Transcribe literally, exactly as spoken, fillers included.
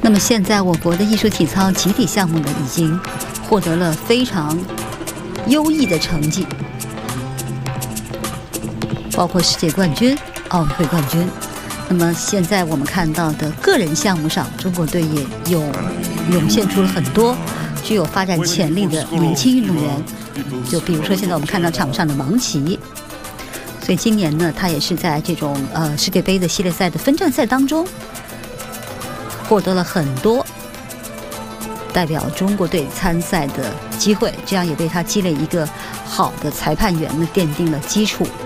那么现在我国的艺术体操集体项目呢，已经获得了非常优异的成绩，包括世界冠军、奥运会冠军。那么现在我们看到的个人项目上，中国队也有涌现出了很多具有发展潜力的年轻运动员，就比如说现在我们看到场上的王琦。所以今年呢，他也是在这种呃世界杯的系列赛的分站赛当中，获得了很多代表中国队参赛的机会，这样也为他积累一个好的裁判员呢奠定了基础。